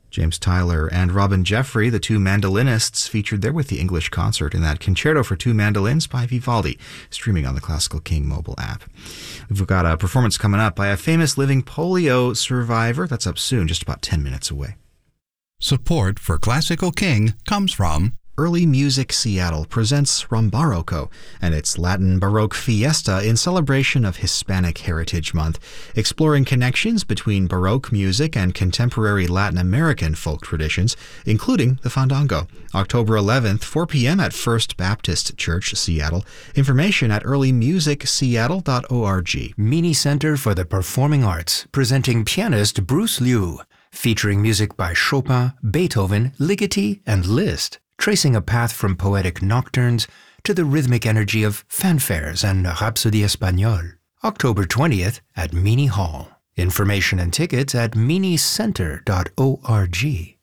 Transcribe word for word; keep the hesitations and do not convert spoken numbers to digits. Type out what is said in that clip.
James Tyler and Robin Jeffrey, the two mandolinists, featured there with the English concert in that Concerto for Two Mandolins by Vivaldi, streaming on the Classical King mobile app. We've got a performance coming up by a famous living polio survivor. That's up soon, just about ten minutes away. Support for Classical King comes from Early Music Seattle presents Rambarroco and its Latin Baroque Fiesta in celebration of Hispanic Heritage Month, exploring connections between Baroque music and contemporary Latin American folk traditions, including the fandango. October eleventh, four p.m. at First Baptist Church, Seattle. Information at early music seattle dot org. Mini Center for the Performing Arts, presenting pianist Bruce Liu, featuring music by Chopin, Beethoven, Ligeti, and Liszt, tracing a path from poetic nocturnes to the rhythmic energy of fanfares and Rhapsodie Espagnole. October twentieth at Mini Hall. Information and tickets at mini center dot org.